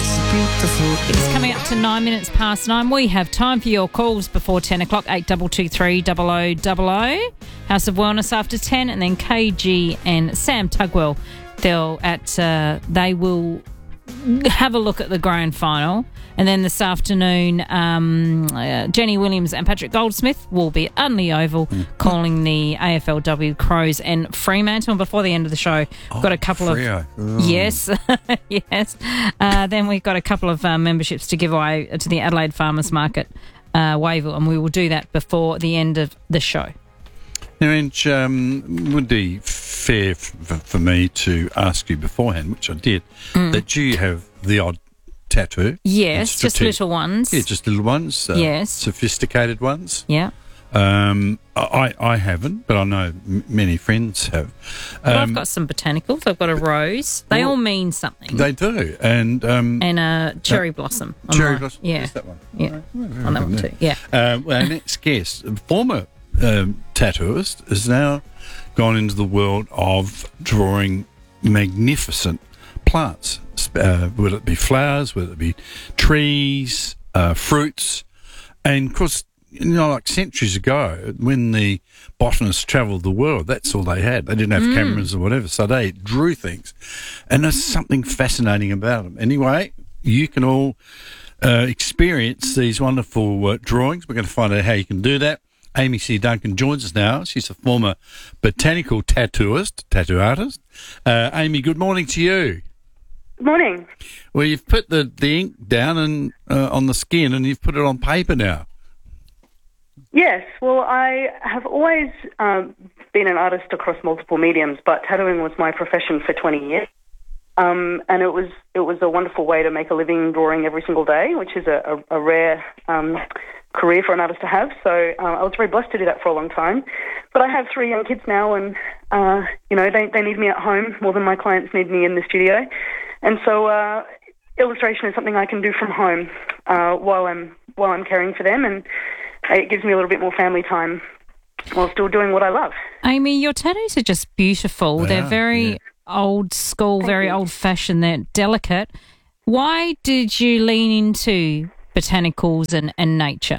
It's coming up to 9 minutes past 9. We have time for your calls before 10 o'clock, 8223 0000. House of Wellness after 10, and then KG and Sam Tugwell, they will have a look at the grand final. And then this afternoon, Jenny Williams and Patrick Goldsmith will be at Unley Oval calling the AFLW Crows and Fremantle. And before the end of the show, we've got a couple of... Yes, yes. Then we've got a couple of memberships to give away to the Adelaide Farmers Market, Wayville, and we will do that before the end of the show. Now, Ange, would it be fair for me to ask you beforehand, which I did, that you have the odd tattoo? Yes, just little ones. Yeah, just little ones. Yes. Sophisticated ones. Yeah. I haven't, but I know many friends have. Well, I've got some botanicals. I've got a rose. They all mean something. They do. And a cherry blossom. Cherry blossom? Yeah. Is that one? Yeah. On that one too, yeah. Our next guest, former tattooist, has now gone into the world of drawing magnificent plants, whether it be flowers, whether it be trees, fruits. And of course, like centuries ago, when the botanists travelled the world, that's all they had. They didn't have cameras or whatever, so they drew things. And there's something fascinating about them. Anyway, you can all experience these wonderful drawings. We're going to find out how you can do that. Amy C. Duncan joins us now. She's a former botanical tattoo artist. Amy, good morning to you. Good morning. Well, you've put the ink down and on the skin, and you've put it on paper now. Yes, well, I have always been an artist across multiple mediums, but tattooing was my profession for 20 years. And it was a wonderful way to make a living drawing every single day, which is a rare career for an artist to have. So I was very blessed to do that for a long time. But I have 3 young kids now, and they need me at home more than my clients need me in the studio. And so illustration is something I can do from home while I'm caring for them, and it gives me a little bit more family time while still doing what I love. Amy, your tattoos are just beautiful. They're very old school, very old-fashioned. They're delicate. Why did you lean into botanicals and nature?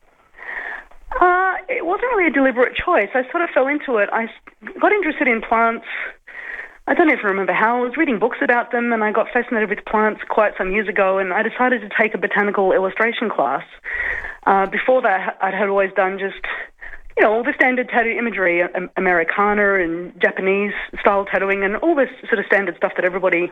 It wasn't really a deliberate choice. I sort of fell into it. I got interested in plants. I don't even remember how. I was reading books about them, and I got fascinated with plants quite some years ago, and I decided to take a botanical illustration class. Before that, I had always done just, all the standard tattoo imagery, Americana and Japanese style tattooing, and all this sort of standard stuff that everybody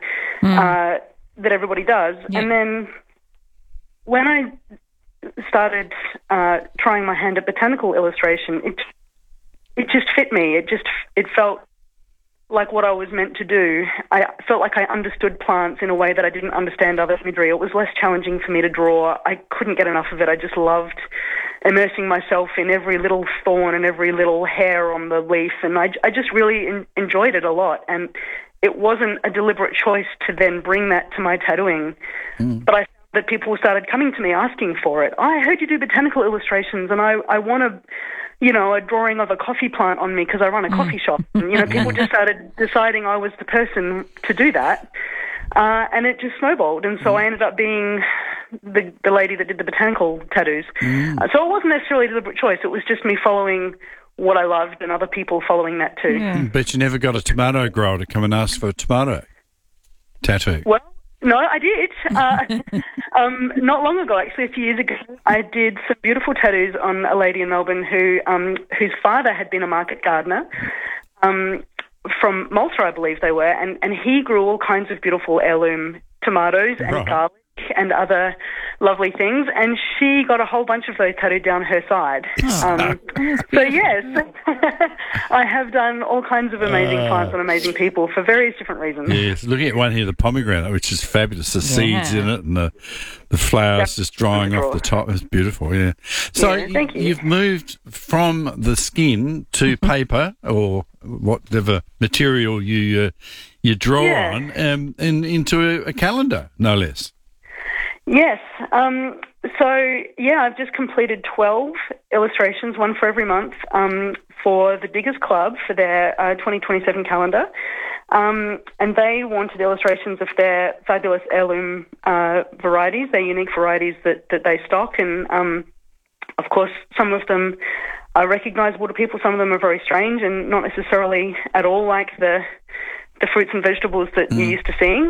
does. Yeah. And then when I started trying my hand at botanical illustration, it just fit me. It felt like what I was meant to do. I felt like I understood plants in a way that I didn't understand other imagery. It was less challenging for me to draw. I couldn't get enough of it. I just loved immersing myself in every little thorn and every little hair on the leaf, and I just really enjoyed it a lot. And it wasn't a deliberate choice to then bring that to my tattooing, but I found that people started coming to me asking for it. I heard you do botanical illustrations, and I want to... a drawing of a coffee plant on me because I run a coffee shop. And, people just started deciding I was the person to do that. And it just snowballed. And so I ended up being the lady that did the botanical tattoos. So it wasn't necessarily a deliberate choice. It was just me following what I loved and other people following that too. Yeah. But you never got a tomato grower to come and ask for a tomato tattoo. Well, no, I did. Not long ago, actually, a few years ago, I did some beautiful tattoos on a lady in Melbourne whose father had been a market gardener from Malta, I believe they were, and he grew all kinds of beautiful heirloom tomatoes and garlic and other lovely things, and she got a whole bunch of those tattooed down her side. So yes, I have done all kinds of amazing plants and amazing people for various different reasons. Yes, looking at one here, the pomegranate, which is fabulous. The seeds in it and the flowers just drying off the top. It's beautiful, yeah. So thank you. You've moved from the skin to paper or whatever material you draw on and into a calendar, no less. Yes. I've just completed 12 illustrations, one for every month, for the Diggers Club for their 2027 calendar. And they wanted illustrations of their fabulous heirloom varieties, their unique varieties that they stock. And, of course, some of them are recognisable to people. Some of them are very strange and not necessarily at all like the fruits and vegetables that you're used to seeing.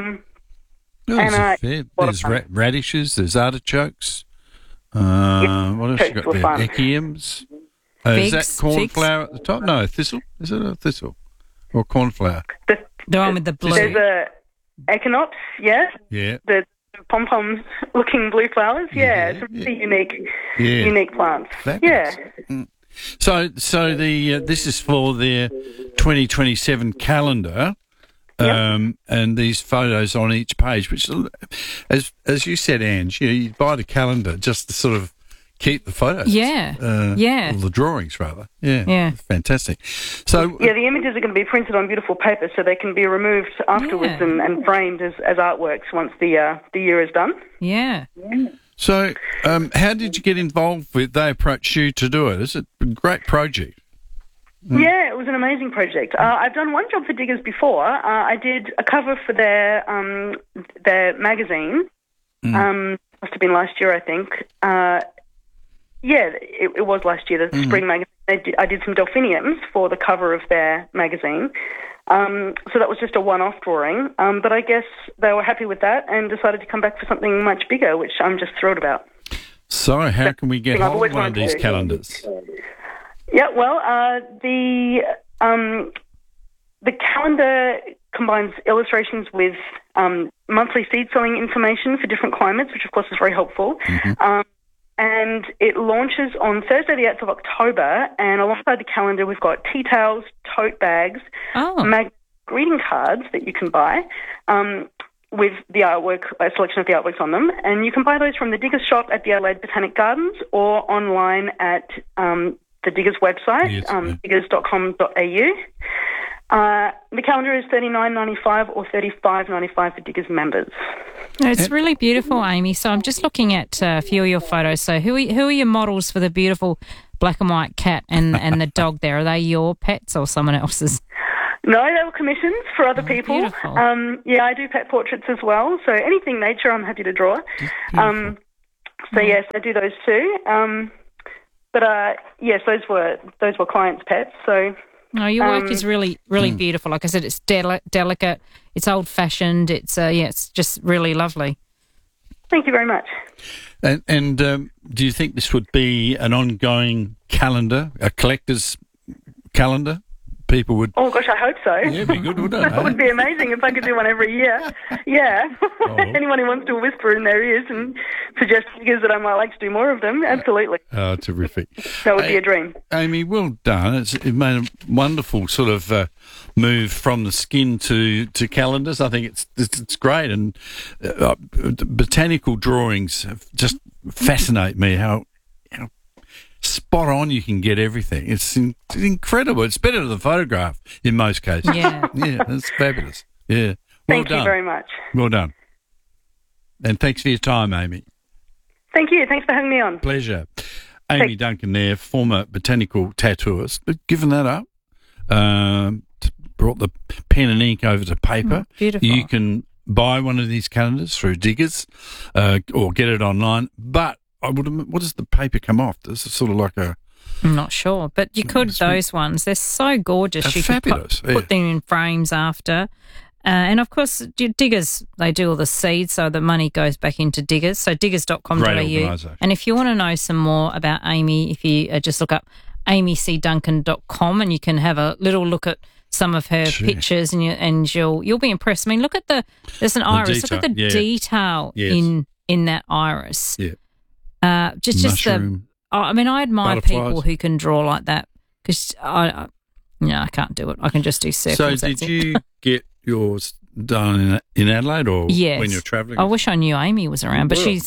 There's radishes, there's artichokes. What else you got there? Echiums. Is that cornflower at the top? No, thistle. Is it a thistle or cornflower? The one with the blue. There's a echinops, yeah. Yeah. The pom-pom looking blue flowers. Yeah, some really unique plants. Fabulous. Yeah. So this is for their 2027 calendar. And these photos on each page, which, as you said, Ange, you buy the calendar just to sort of keep the photos. Yeah. Or the drawings, rather. Yeah. Fantastic. So the images are going to be printed on beautiful paper so they can be removed afterwards and framed as artworks once the year is done. Yeah. So how did you get involved with, they approached you to do it? It's a great project. Yeah, it was an amazing project. I've done one job for Diggers before. I did a cover for their magazine. Must have been last year, I think. It was last year, the spring magazine. I did some delphiniums for the cover of their magazine. So that was just a one-off drawing. But I guess they were happy with that and decided to come back for something much bigger, which I'm just thrilled about. So how can we get hold of one of these calendars? Yeah, well, the calendar combines illustrations with monthly seed selling information for different climates, which of course is very helpful. And it launches on Thursday, the 8th of October. And alongside the calendar, we've got tea towels, tote bags, greeting cards that you can buy with the artwork, a selection of the artworks on them. And you can buy those from the Diggers shop at the Adelaide Botanic Gardens or online at the Diggers website, diggers.com.au. The calendar is $39.95 or $35.95 for Diggers members. It's really beautiful, Amy. So I'm just looking at a few of your photos. So who are your models for the beautiful black and white cat and the dog there? Are they your pets or someone else's? No, they were commissions for other people. Beautiful. I do pet portraits as well. So anything nature, I'm happy to draw. Yes, I do those too. But yes, those were clients' pets. So your work is really, really beautiful. Like I said, it's delicate, it's old-fashioned. It's it's just really lovely. Thank you very much. And do you think this would be an ongoing calendar, a collector's calendar? People would. Oh gosh, I hope so. Yeah, it'd be good, wouldn't it? That would be amazing if I could do one every year. Yeah. Anyone who wants to whisper in their ears and suggest figures that I might like to do more of them, absolutely. Oh, terrific. That would be a dream. Amy, well done. It made a wonderful sort of move from the skin to calendars. I think it's great. And botanical drawings just fascinate me, how spot on you can get everything. It's incredible. It's better than the photograph in most cases. Yeah. Yeah, that's fabulous. Yeah. Thank you very much. Well done. And thanks for your time, Amy. Thank you. Thanks for having me on. Pleasure. Amy Duncan there, former botanical tattooist, but given that up, brought the pen and ink over to paper. Beautiful. You can buy one of these calendars through Diggers or get it online, but what does the paper come off? This is sort of like a... I'm not sure, but you could, those ones. They're so gorgeous. They're you fabulous. Could put them in frames after. And, of course, Diggers, they do all the seeds, so the money goes back into Diggers. So diggers.com.au. Great organisation. And if you want to know some more about Amy, if you just look up amycduncan.com and you can have a little look at some of her pictures and you'll be impressed. I mean, there's an iris. Look at the detail in that iris. Yeah. Mushroom, I admire butterflies. people who can draw like that because I can't do it. I can just do circles. So did you get yours done in Adelaide or yes. when you're travelling? I wish I knew Amy was around, but she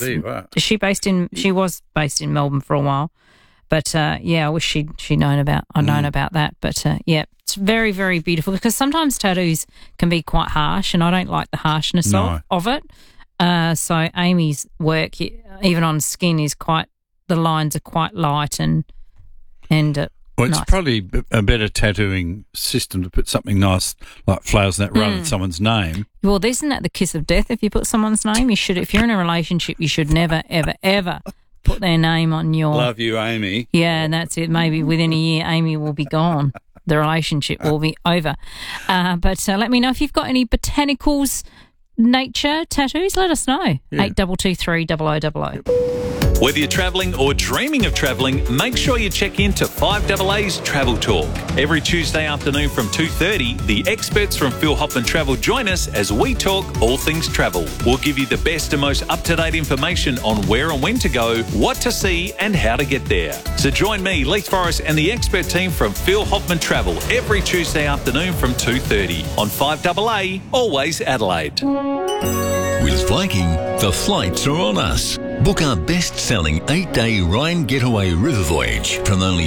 was based in Melbourne for a while. But I wish she'd known about that. But it's very, very beautiful because sometimes tattoos can be quite harsh, and I don't like the harshness of it. So Amy's work, even on skin, the lines are quite light and Well, it's nice. probably a better tattooing system to put something nice like flowers in that rather than someone's name. Well, isn't that the kiss of death? If you put someone's name, you should. If you're in a relationship, you should never, ever, ever put their name on your. Love you, Amy. Yeah, and that's it. Maybe within a year, Amy will be gone. The relationship will be over. But let me know if you've got any botanicals, nature tattoos. Let us know. 8223 0000. Whether you're travelling or dreaming of travelling, make sure you check in to 5AA's Travel Talk. Every Tuesday afternoon from 2:30, the experts from Phil Hoffman Travel join us as we talk all things travel. We'll give you the best and most up-to-date information on where and when to go, what to see and how to get there. So join me, Leith Forrest and the expert team from Phil Hoffman Travel every Tuesday afternoon from 2:30 on 5AA, always Adelaide. With Viking, the flights are on us. Book our best-selling 8-day Rhine Getaway River Voyage from only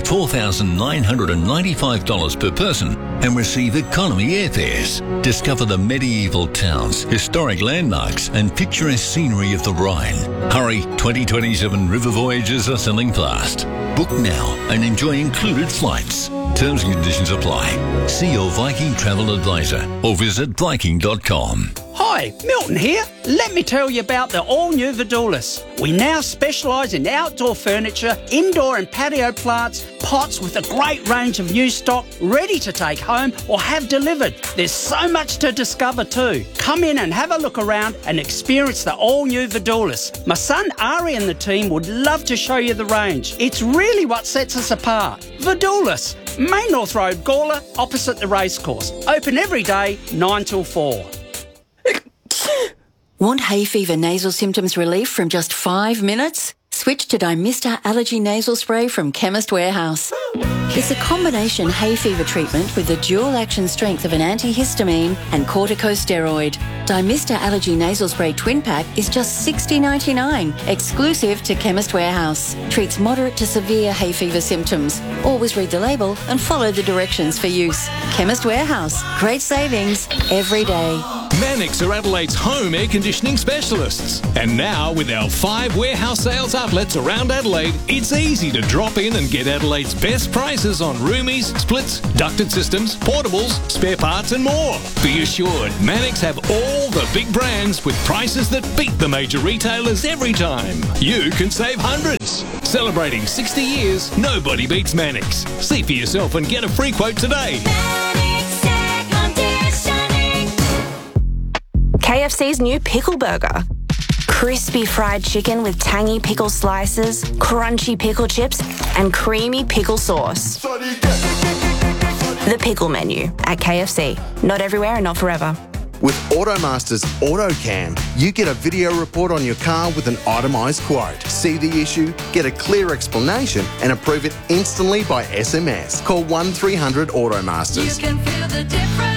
$4,995 per person and receive economy airfares. Discover the medieval towns, historic landmarks and picturesque scenery of the Rhine. Hurry, 2027 river voyages are selling fast. Book now and enjoy included flights. Terms and conditions apply. See your Viking travel advisor or visit Viking.com. Hi, Milton here. Let me tell you about the all-new Vidulis. We now specialise in outdoor furniture, indoor and patio plants, pots with a great range of new stock ready to take home or have delivered. There's so much to discover too. Come in and have a look around and experience the all-new Vidulis. My son Ari and the team would love to show you the range. It's really what sets us apart. Vidulis, Main North Road, Gawler, opposite the racecourse. Open every day, 9 till 4. Want hay fever nasal symptoms relief from just 5 minutes? Switch to Dimista Allergy Nasal Spray from Chemist Warehouse. It's a combination hay fever treatment with the dual action strength of an antihistamine and corticosteroid. Dimista Allergy Nasal Spray Twin Pack is just $60.99, exclusive to Chemist Warehouse. Treats moderate to severe hay fever symptoms. Always read the label and follow the directions for use. Chemist Warehouse. Great savings every day. Mannix are Adelaide's home air conditioning specialists. And now, with our 5 warehouse sales outlets around Adelaide, it's easy to drop in and get Adelaide's best prices on roomies, splits, ducted systems, portables, spare parts and more. Be assured, Mannix have all the big brands with prices that beat the major retailers every time. You can save hundreds. Celebrating 60 years, nobody beats Mannix. See for yourself and get a free quote today. KFC's new pickle burger. Crispy fried chicken with tangy pickle slices, crunchy pickle chips, and creamy pickle sauce. The pickle menu at KFC. Not everywhere and not forever. With AutoMaster's AutoCam, you get a video report on your car with an itemised quote. See the issue, get a clear explanation and approve it instantly by SMS. Call 1300 AutoMasters. You can feel the difference.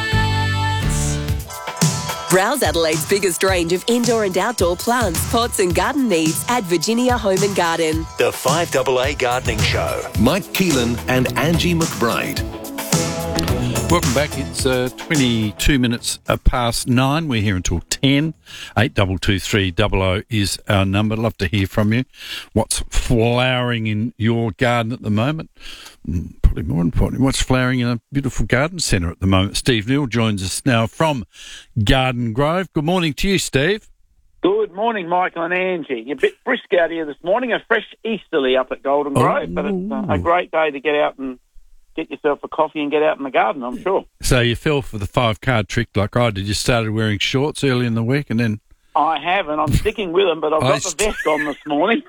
Browse Adelaide's biggest range of indoor and outdoor plants, pots and garden needs at Virginia Home and Garden. The 5AA Gardening Show. Mike Keelan and Angie McBride. Welcome back. It's 22 minutes past 9. We're here until 10. 822300 is our number. Love to hear from you. What's flowering in your garden at the moment? Probably more importantly, what's flowering in a beautiful garden centre at the moment? Steve Neal joins us now from Garden Grove. Good morning to you, Steve. Good morning, Michael and Angie. You're a bit brisk out here this morning, a fresh easterly up at Golden Grove, but it's a great day to get out and get yourself a coffee and get out in the garden, I'm sure. So you fell for the 5-card trick like I did. You started wearing shorts early in the week and then... I have, and I'm sticking with them, but I've got the vest on this morning.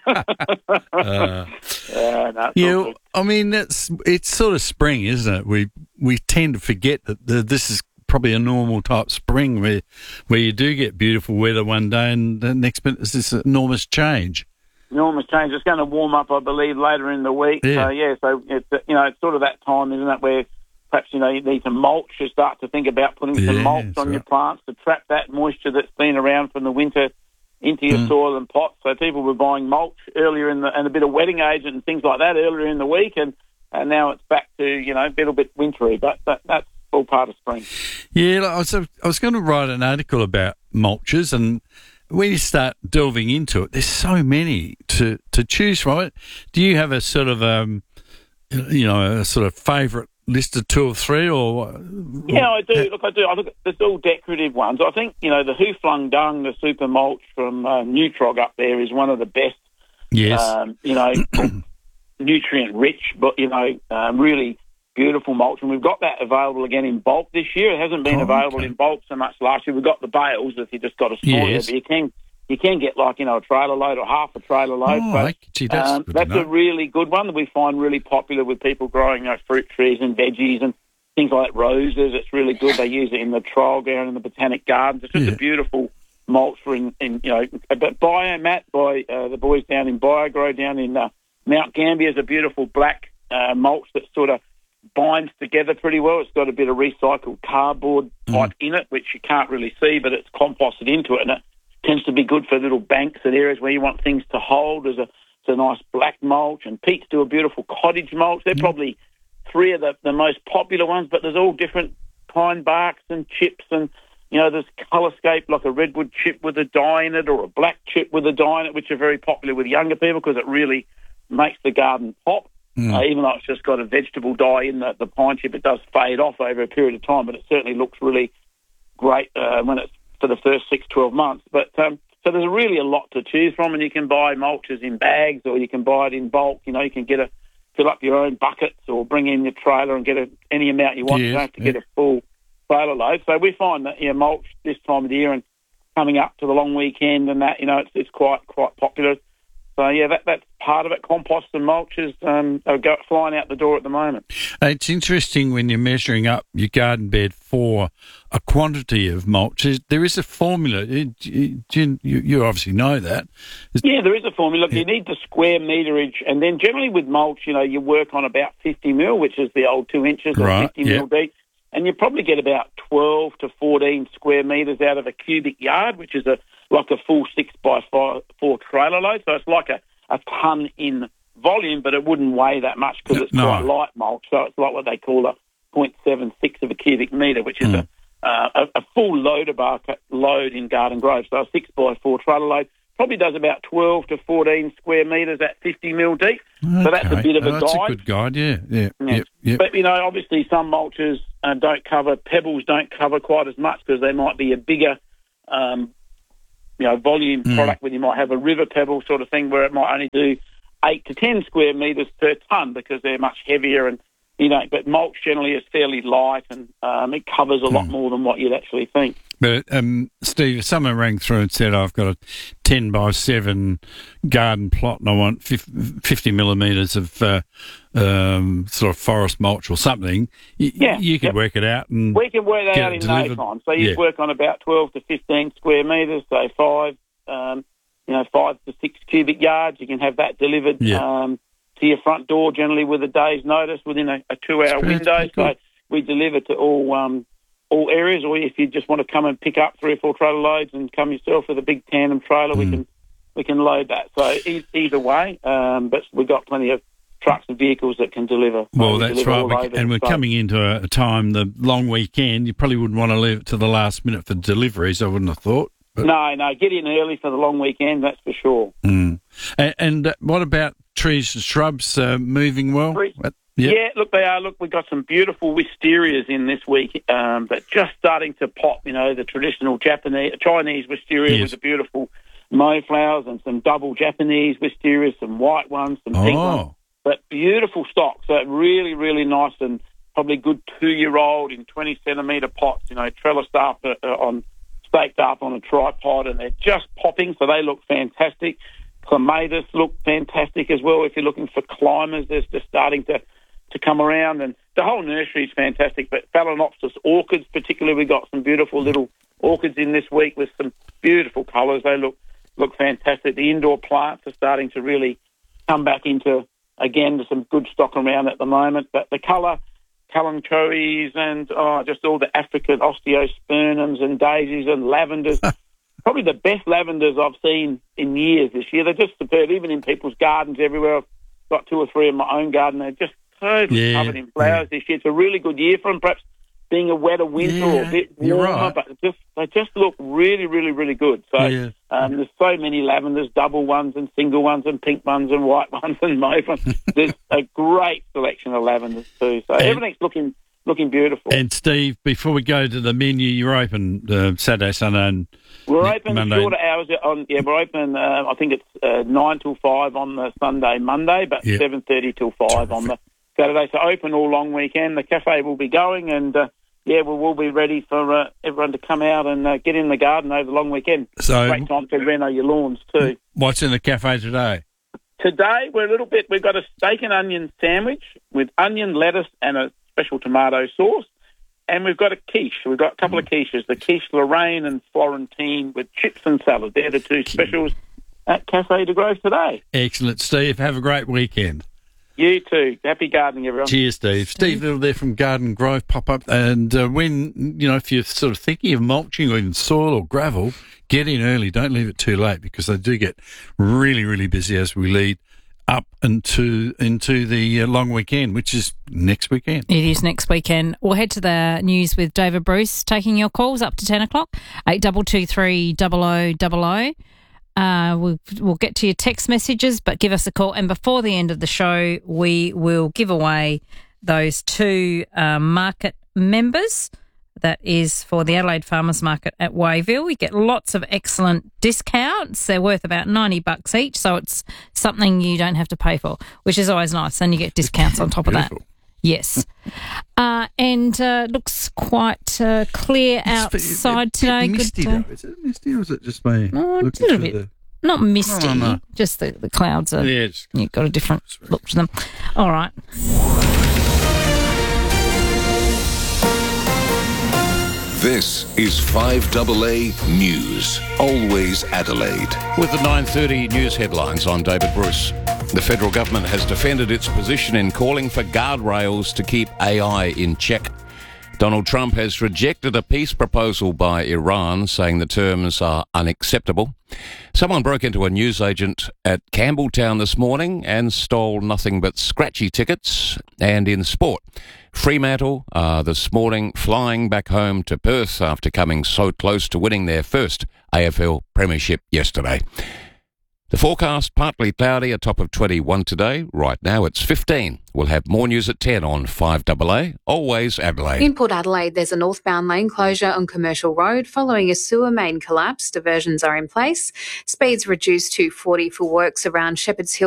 I mean, it's sort of spring, isn't it? We tend to forget that this is probably a normal type spring where you do get beautiful weather one day and the next minute is this enormous change. Enormous change. It's going to warm up, I believe, later in the week. Yeah. So it's it's sort of that time, isn't it, where perhaps you need to mulch. You start to think about putting some mulch on your plants to trap that moisture that's been around from the winter into your soil and pots. So people were buying mulch earlier and a bit of wetting agent and things like that earlier in the week, and now it's back to a little bit wintry. But that's all part of spring. Yeah, I was going to write an article about mulches, and when you start delving into it, there's so many to choose from. Do you have a sort of a sort of favourite list of 2 or 3, or? Yeah, I do. Look, I do. I look at there's all decorative ones. I think, the Huflung Dung, the super mulch from Nutrog up there is one of the best. Yes. Nutrient rich, but, really beautiful mulch. And we've got that available again in bulk this year. It hasn't been available in bulk so much last year. We've got the bales if you just got a small, but you can get a trailer load or half a trailer load. Oh, that's a really good one that we find really popular with people growing fruit trees and veggies and things like roses. It's really good. They use it in the trial ground in the botanic gardens. It's just a beautiful mulch for but Biomat by the boys down in BioGrow down in Mount Gambier is a beautiful black mulch that sort of binds together pretty well. It's got a bit of recycled cardboard type in it, which you can't really see, but it's composted into it, and it tends to be good for little banks and areas where you want things to hold. It's a nice black mulch, and Pete's do a beautiful cottage mulch. They're probably 3 of the most popular ones, but there's all different pine barks and chips, and there's colorscape like a redwood chip with a dye in it or a black chip with a dye in it, which are very popular with younger people because it really makes the garden pop. Even though it's just got a vegetable dye in the pine chip, it does fade off over a period of time, but it certainly looks really great when it's for the first 6-12 months. But so there's really a lot to choose from, and you can buy mulches in bags or you can buy it in bulk. You can fill up your own buckets or bring in your trailer and get any amount you want. You don't have to get a full trailer load. So we find that mulch this time of the year and coming up to the long weekend and that, it's quite popular. So, that's part of it. Compost and mulches are flying out the door at the moment. It's interesting when you're measuring up your garden bed for a quantity of mulch. There is a formula. You obviously know that. Yeah, there is a formula. You need the square meterage, and then generally with mulch, you work on about 50 mil, which is the old 2 inches or 50 mil deep, and you probably get about 12 to 14 square metres out of a cubic yard, which is like a full 6x4 trailer load. So it's like a tonne in volume, but it wouldn't weigh that much because it's quite light mulch. So it's like what they call a 0.76 of a cubic metre, which is a full loader bucket load in Garden Grove. So a 6x4 trailer load probably does about 12 to 14 square metres at 50 mil deep. Okay. So that's a bit of a guide. That's a good guide, yeah. Yep. But, obviously some mulches don't cover, pebbles don't cover quite as much because they might be a bigger volume product when you might have a river pebble sort of thing where it might only do 8 to 10 square metres per tonne because they're much heavier and, but mulch generally is fairly light and it covers a lot more than what you'd actually think. But, Steve, someone rang through and said, I've got a 10x7 garden plot and I want 50 millimetres of sort of forest mulch or something. You could work it out. And we can work that out in no time. So you work on about 12 to 15 square metres, so 5 to 6 cubic yards. You can have that delivered to your front door generally with a day's notice within a 2-hour window. So we deliver to all areas, or if you just want to come and pick up 3 or 4 trailer loads and come yourself with a big tandem trailer, we can load that. So either way, but we've got plenty of trucks and vehicles that can deliver. Well, that's right. And we're coming into a time, the long weekend, you probably wouldn't want to leave it to the last minute for deliveries, I wouldn't have thought. But... No, get in early for the long weekend, that's for sure. And what about trees and shrubs moving well? Yeah, look, they are. Look, we've got some beautiful wisterias in this week, but just starting to pop, the traditional Chinese wisteria with the beautiful Mo flowers and some double Japanese wisterias, some white ones, some pink ones. But beautiful stock, so really, really nice and probably good 2-year-old in 20-centimetre pots, trellised up staked up on a tripod, and they're just popping, so they look fantastic. Clematis look fantastic as well. If you're looking for climbers, they're just starting to come around, and the whole nursery is fantastic. But Phalaenopsis orchids, particularly, we got some beautiful little orchids in this week with some beautiful colours. They look fantastic. The indoor plants are starting to really come back into, again, there's some good stock around at the moment. But the colour, calanchoes and just all the African osteospermums and daisies and lavenders. Probably the best lavenders I've seen in years this year. They're just superb, even in people's gardens everywhere. I've got 2 or 3 in my own garden. They're just totally covered in flowers this year. It's a really good year for them. Perhaps being a wetter winter or a bit warmer, right. but they just look really, really, really good. So there's so many lavenders, double ones and single ones and pink ones and white ones and mauve ones. There's a great selection of lavenders too. So everything's looking beautiful. And Steve, before we go to the menu, you're open Saturday, Sunday, and we're open Monday. Shorter hours on. Yeah, we're open. I think it's 9 till 5 on the Sunday, Monday, but 7:30 till 5 on the Saturday. So open all long weekend. The cafe will be going, and we will be ready for everyone to come out and get in the garden over the long weekend. So great time to reno your lawns too. What's in the cafe today? Today we've got a steak and onion sandwich with onion, lettuce, and a special tomato sauce. And we've got a quiche. We've got a couple of quiches, the quiche Lorraine and Florentine with chips and salad. They're the two specials at Cafe de Grove today. Excellent, Steve. Have a great weekend. You too. Happy gardening, everyone. Cheers, Steve. Steve Little there from Garden Grove pop-up. And if you're sort of thinking of mulching or in soil or gravel, get in early. Don't leave it too late because they do get really, really busy as we lead up into the long weekend, which is next weekend. It is next weekend. We'll head to the news with David Bruce, taking your calls up to 10 o'clock, 8223 0000. We'll get to your text messages, but give us a call. And before the end of the show, we will give away those 2 market members. That is for the Adelaide Farmers Market at Wayville. We get lots of excellent discounts. They're worth about $90 each, so it's something you don't have to pay for, which is always nice. And you get discounts on top of that. Yes. And looks quite clear outside today. Misty, Good, though. Is it misty or is it just me? A little bit. Not misty, just the clouds are. Yeah, you've got a different look to them. All right. This is 5AA News, always Adelaide. With the 9:30 news headlines, I'm David Bruce. The federal government has defended its position in calling for guardrails to keep AI in check. Donald Trump has rejected a peace proposal by Iran, saying the terms are unacceptable. Someone broke into a newsagent at Campbelltown this morning and stole nothing but scratchy tickets. And in sport, Fremantle are this morning flying back home to Perth after coming so close to winning their first AFL premiership yesterday. The forecast, partly cloudy, a top of 21 today. Right now it's 15. We'll have more news at 10 on 5AA, always Adelaide. In Port Adelaide, there's a northbound lane closure on Commercial Road following a sewer main collapse. Diversions are in place. Speeds reduced to 40 for works around Shepherd's Hill